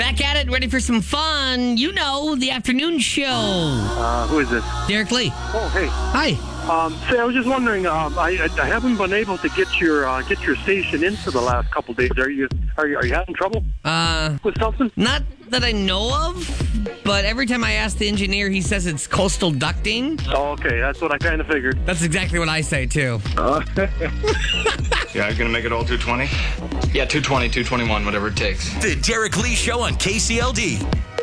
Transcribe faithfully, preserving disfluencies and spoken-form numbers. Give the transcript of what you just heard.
back at it, ready for some fun. You know, the afternoon show. Uh, who is this? Derek Lee. Oh, hey. Hi. Um, say, I was just wondering. Um, I, I haven't been able to get your uh, get your station in for the last couple days. Are you are you are you having trouble Uh, with something? not that I know of, but every time I ask the engineer, he says it's coastal ducting. Oh, okay, that's what I kind of figured. That's exactly what I say, too. Uh, Yeah, you're going to make it all two twenty? Yeah, two twenty, two twenty-one, whatever it takes. The Derek Lee Show on K C L D.